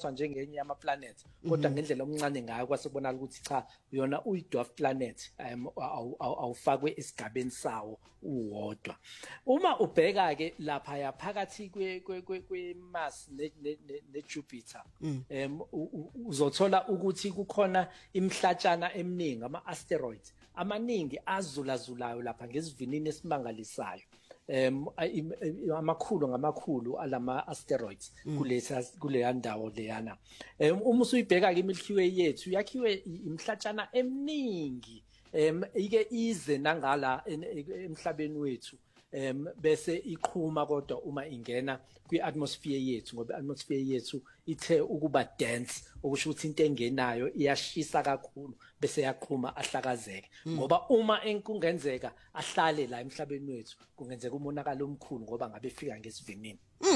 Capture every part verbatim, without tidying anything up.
ithathwa njengenye yama planet kodwa ngendlela omncane ngayo kwasebonakala ukuthi cha yona uyi-dwarf planet um awufakwe esigabeni sawo uwodwa. Uma ubheka ke lapha yaphakathi kwe-Mars ne-Jupiter um uzothola ukuthi kukhona imhlatshana eminingi ama-asteroids amaningi azulazulayo lapha ngesivinini esimangalisayo. Um amakhulu ngamakhulu alama asteroids kulesa kuleya ndawo leyana. Um uma usuyibheka ke iMilky Way yethu yakhiwe imhlatshana eminingi um ike ize nangala emhlabeni wethu um bese iqhuma kodwa uma ingena kwi-atmosphere yethu ngoba i-atmosphere yethu ithe ukuba dense okusho ukuthi into engenayo iyashisa kakhulu bese yaqhuma ahlakazeke ngoba uma enkungenzeka ahlale la emhlabeni wethu kungenzeka umonakalo omkhulu ngoba ngabe efika ngesivinini.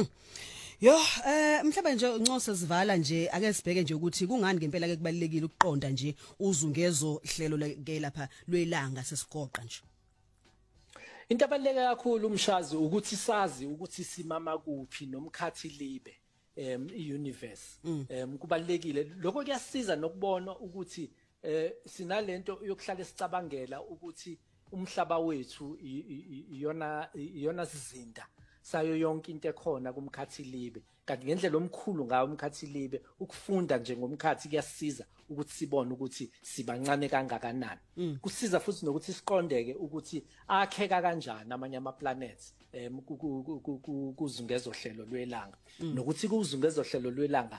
Yo eh mhlawumbe nje uncosa sivala nje ake sibheke nje ukuthi kungani ngempela ke kubalekile ukuqonda nje uzungezo hlelo ke lapha lwelanga sesigoqa nje. Into abaluleke kakhulu umshazi ukuthi sazi ukuthi simama kuphi nomkhathi libe um i-universe. Um kubalekile lokho kuyasiza nokubona ukuthi eh sinalento yokuhlala sicabangela ukuthi umhlaba wethu iyona iyona sizinda sayo yonke into ekhona kumkhathi libe kanti ngendlela omkhulu ngayo umkhathi libe ukufunda nje ngomkhathi kuyasiza ukuthi sibone ukuthi sibancane kangakanani. Kusiza futhi nokuthi siqondeke ukuthi akheka kanjani amanye ama planets em kuzungezo hlelo lwelanga nokuthi kuzungezo hlelo lwelanga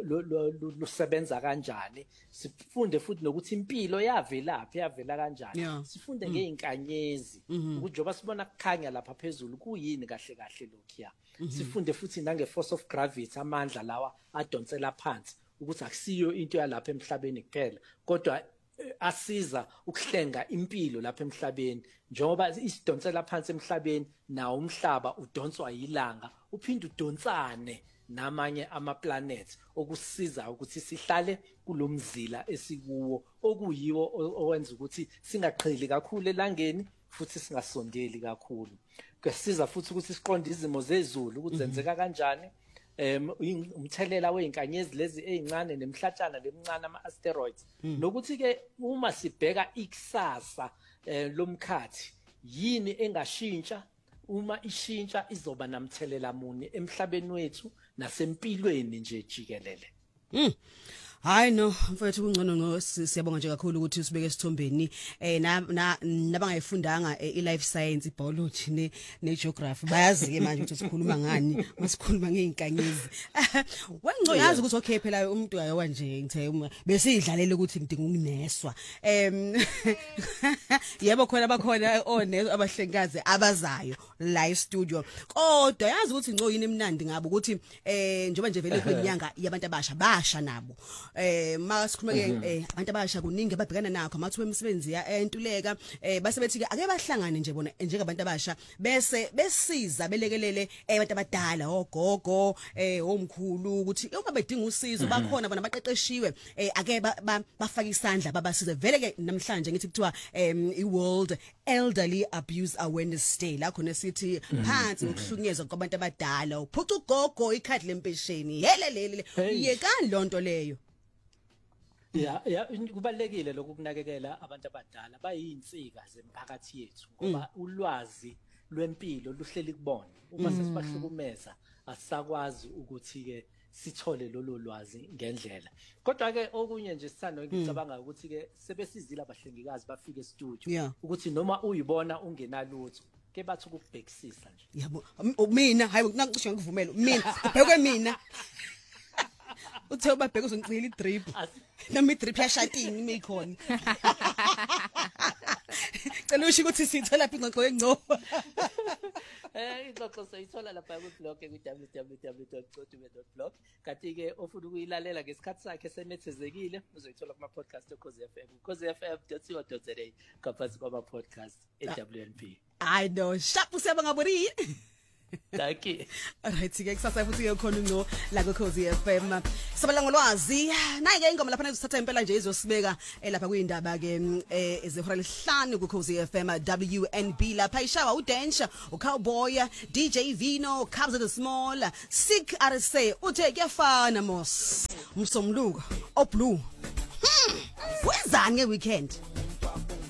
lusebenza kanjani. Sifunde futhi nokuthi impilo yavelaphi yavela kanjani. Sifunde ngeinkanyezi ukuthi njoba sibona kukhanya lapha phezulu kuyini kahle kahle lokhiya. Sifunde futhi nange force of gravity amandla lawa adonsela phansi ukuthi akusiyo into yalapha emhlabeni kuphela kodwa asiza ukuhlenga impilo lapha emhlabeni njengoba isidonsela phansi emhlabeni nawo umhlaba udonswa yilanga uphinde udonsane namanye ama planets okusiza ukuthi sihlale kulomzila esikuwo okuyiwo owenza ukuthi singaqheli kakhulu elangeni futhi singasondeli kakhulu. Kuyasiza futhi ukuthi siqonde izimo zezulu ukuthi zenzeka kanjani. Um umthelela weinkanyezi lezi ezincane nemhlatshana lemncane ama asteroids nokuthi ke uma sibheka ikusasa lomkhathi yini engashintsha uma ishintsha izoba namthelela muni emhlabeni wethu nasempilweni nje jikelele. Mm. Hayi no mfowethu kungcono ngo siyabonga nje kakhulu ukuthi usibeke esithombeni eh na nabangayifundanga i-life science biology ne ne-geography bayazi ke manje ukuthi sikhuluma ngani masikhuluma ngeinkanyezi. Wengco yazi ukuthi okay phela umuntu ayewa nje ngithe bese idlalele ukuthi ngidinga ukuneswa em yebo khona bakhona oneswa abahlengazi abazayo live studio kodwa yazi ukuthi ngco yini emnandi ngabo ukuthi eh njengoba nje vele kuyinyanga yabantu abasha basha nabo eh masikhuluma ke eh abantu abasha kuningi ababhekana nakho amathuba emisebenzi ya entuleka eh base bethi ke ake bahlangane nje bona njengabantu abasha bese besiza belekelele abantu abadala ogogo eh omkhulu ukuthi uma bedinga usizo bakhona bona baqeqeshiwe eh ake bafaka isandla babasize vele ke namhlanje ngithi kuthiwa i World Elderly Abuse Awareness Day la khona sithi phansi ukuhlunyezwa kwabantu abadala uphuca ugogo ikhadi lempesheni helelele yekani lonto leyo. Ya ya kubalekile lokunakekela abantu abadala bayinsika zemphakathi yethu ngoba ulwazi lwempilo luhleli kubona uma sesibahlukumeza asisakwazi ukuthi ke sithole lolo lwazi ngendlela kodwa ke okunye nje sithando ngicabanga ukuthi ke sebesizile abahlengikazi bafike e-studio ukuthi noma uyibona ungenalutho ke bathi ukubhekisisa nje yabo mina hayi nakusho ngikuvumela mina ubhekwe mina uthe ubabheka uzongicela i-drip noma i-drip yashatini imikhona cela usho ukuthi sithola phi ingxoxo engco eh ingxoxo sayithola lapha ku blog ku w w w dot cotume dot blog kanti ke ofuna ukuyilalela ngesikhathi sakhe senethezekile uzoyithola kuma podcast eCozi F M cozi f m dot co dot za kaphazi kwama podcast e-W N P. I know sharp usiyabanga bori. Thank you. Alright ke kusasa futhi ke khona ngo la ku Cozi F M. Sabala ngolwazi. Nayi ke ingoma lapha nezothatha impela nje izosibeka lapha kuyindaba ke ezehora lihlanu ku Cozi F M W N B lapha ishawa uDensha, uCowboy, D J Vino, Kabza the Small, Sick R S A uthe kuyafana mos. Msomluko, oblue. Hmm, wenzani ngeweekend?